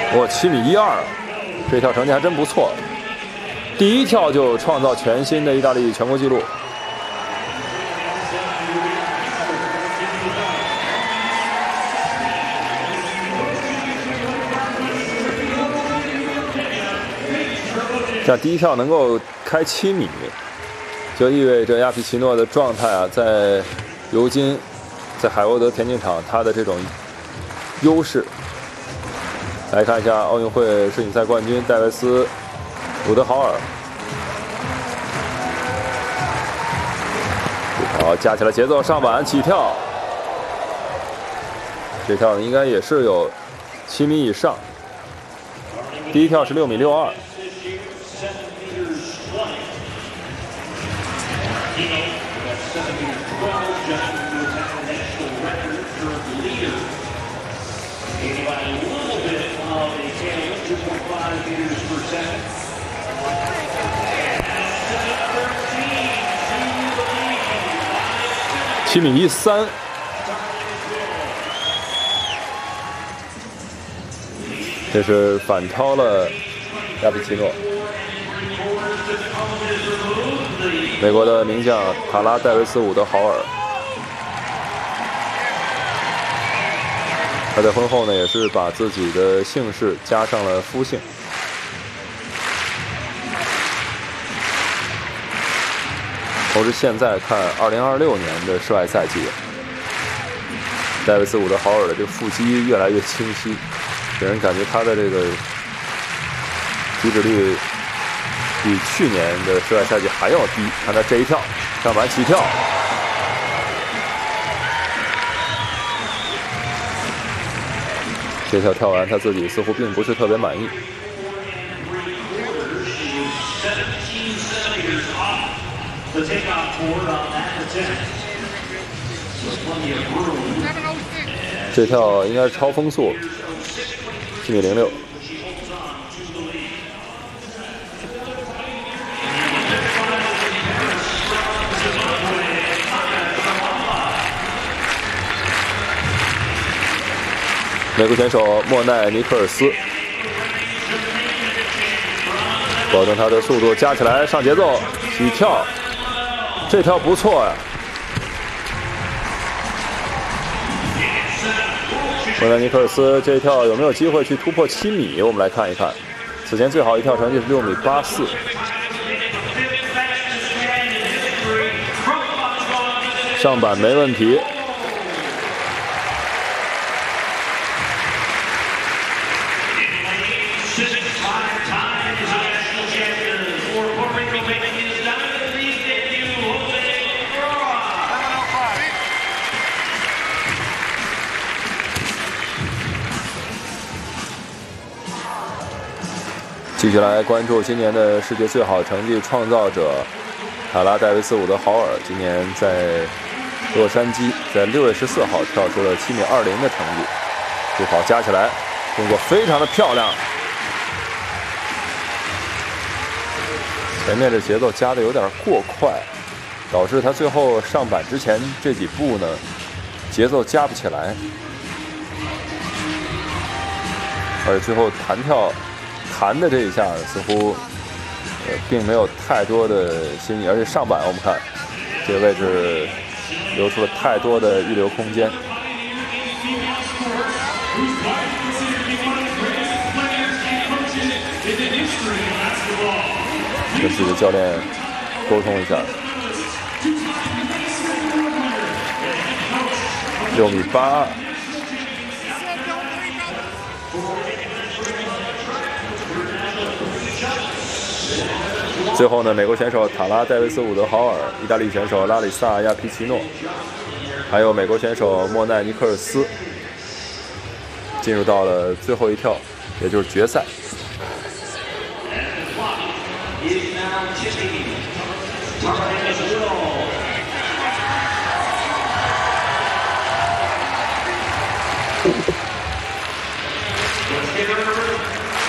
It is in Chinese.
我7.12米，这跳成绩还真不错。第一跳就创造全新的意大利全国纪录。像第一跳能够开7米，就意味着亚皮奇诺的状态啊，在尤金，在海沃德田径场他的这种优势。来看一下奥运会世锦赛冠军戴维斯·伍德豪尔，好，加起来节奏，上板起跳，这跳应该也是有7米以上。第一跳是6.62米。7.13米，这是反超了亚皮奇诺。美国的名将塔拉戴维斯·伍德豪尔，他在婚后呢也是把自己的姓氏加上了夫姓。同时，现在看2026年的世外赛季，戴维斯·伍德豪尔的这个腹肌越来越清晰，给人感觉他的这个体脂率比去年的世外赛季还要低。看他这一跳，上板起跳，这跳跳完他自己似乎并不是特别满意。这跳应该是超风速，7.06米。美国选手莫奈·尼克尔斯，保证他的速度，加起来上节奏，起跳，这跳不错呀。莫奈·尼克尔斯这一跳有没有机会去突破7米？我们来看一看，此前最好一跳成绩是6.84米。上板没问题。继续来关注今年的世界最好成绩创造者塔拉戴维斯·伍德豪尔，今年在洛杉矶在6月14号跳出了7.20米的成绩，助跑加起来动作非常的漂亮，前面的节奏加的有点过快，导致他最后上板之前这几步呢节奏加不起来，而且最后弹的这一下似乎并没有太多的新意，而且上板我们看这个位置留出了太多的预留空间。跟自己的教练沟通一下。6.8米。最后呢，美国选手塔拉戴维斯·伍德豪尔、意大利选手拉里萨·亚皮奇诺，还有美国选手莫奈·尼克尔斯，进入到了最后一跳，也就是决赛。 Is now tipping.